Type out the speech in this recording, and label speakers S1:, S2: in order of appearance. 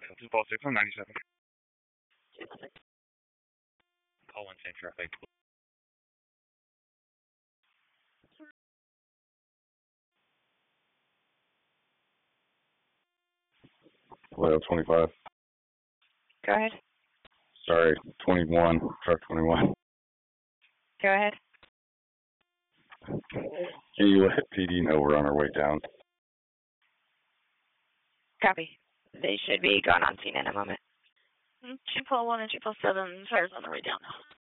S1: Two ball 6 on 97. Call 1 same traffic.
S2: Well, 25.
S3: Go ahead.
S2: Sorry, 21. Truck 21.
S3: Go ahead.
S2: Can you let PD know we're on our way down?
S3: Copy. They should be going on scene in a moment.
S4: 2 Paul 1 and 2 Paul 7, fires on the way down.